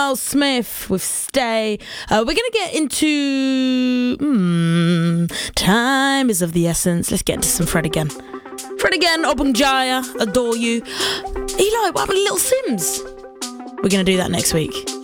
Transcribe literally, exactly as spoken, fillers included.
Miles Smith with Stay. Uh, we're going to get into... Hmm, time is of the essence. Let's get into some Fred again. Fred again, Obung Jaya, Adore You. Eli, what happened to Little Sims? We're going to do that next week.